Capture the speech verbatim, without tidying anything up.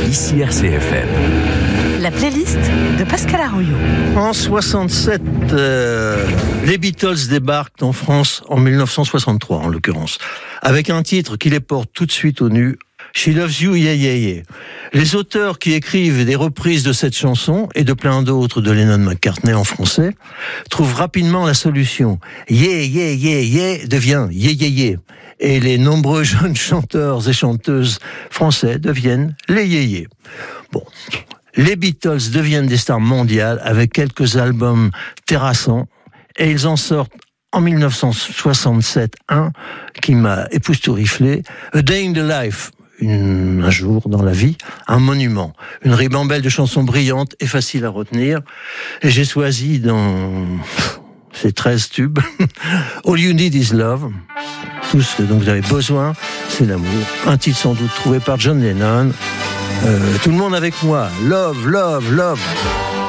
ici R C F M. La playlist de Pascal Arroyo. En soixante-sept, euh, les Beatles débarquent en France, en dix-neuf cent soixante-trois en l'occurrence, avec un titre qui les porte tout de suite au nu, She Loves You, Yeah Yeah Yeah. Les auteurs qui écrivent des reprises de cette chanson et de plein d'autres de Lennon-McCartney en français trouvent rapidement la solution. Yeah Yeah Yeah Yeah devient Yeah Yeah Yeah. Et les nombreux jeunes chanteurs et chanteuses français deviennent les Yeah Yeah. Bon. Les Beatles deviennent des stars mondiales avec quelques albums terrassants et ils en sortent en dix-neuf cent soixante-sept un qui m'a époustouflé, A Day in the Life, une, un jour dans la vie, un monument, une ribambelle de chansons brillantes et faciles à retenir. Et j'ai choisi dans ces treize tubes All You Need Is Love. Tout ce dont vous avez besoin, c'est l'amour. Un titre sans doute trouvé par John Lennon. Euh, tout le monde avec moi. Love, love, love.